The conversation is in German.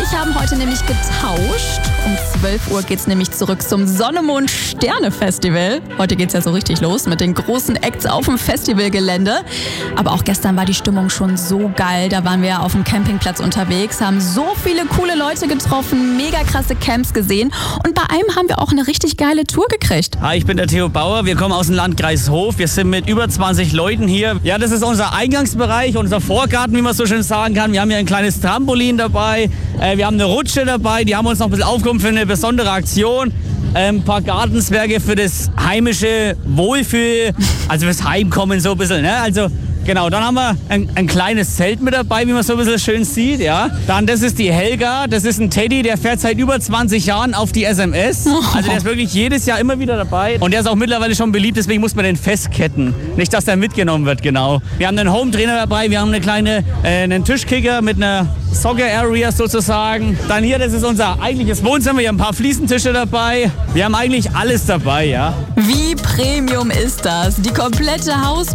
ich haben heute nämlich getauscht. Um 12 Uhr geht's nämlich zurück zum Sonne-Mond-Sterne-Festival. Heute geht's ja so richtig los mit den großen Acts auf dem Festivalgelände. Aber auch gestern war die Stimmung schon so geil. Da waren wir ja auf dem Campingplatz unterwegs, haben so viele coole Leute getroffen, mega krasse Camps gesehen. Und bei einem haben wir auch eine richtig geile Tour gekriegt. Hi, ich bin der Theo Bauer. Wir kommen aus dem Landkreis Hof. Wir sind mit über 20 Leuten hier. Ja, das ist unser Eingangsbereich, unser Vorgarten, wie man so schön sagen kann. Wir haben hier ein kleines Trampolin dabei. Wir haben eine Rutsche dabei. Die haben uns noch ein bisschen aufgehoben für eine besondere Aktion. Ein paar Gartenzwerge für das heimische Wohlfühl, also fürs Heimkommen so ein bisschen, ne? Also genau, dann haben wir ein kleines Zelt mit dabei, wie man so ein bisschen schön sieht, ja. Dann, das ist die Helga, das ist ein Teddy, der fährt seit über 20 Jahren auf die SMS. Also der ist wirklich jedes Jahr immer wieder dabei. Und der ist auch mittlerweile schon beliebt, deswegen muss man den festketten. Nicht, dass der mitgenommen wird, genau. Wir haben einen Home-Trainer dabei, wir haben einen Tischkicker mit einer Soccer-Area sozusagen. Dann hier, das ist unser eigentliches Wohnzimmer, wir haben ein paar Fliesentische dabei. Wir haben eigentlich alles dabei, ja. Wie Premium ist das? Die komplette Hausbau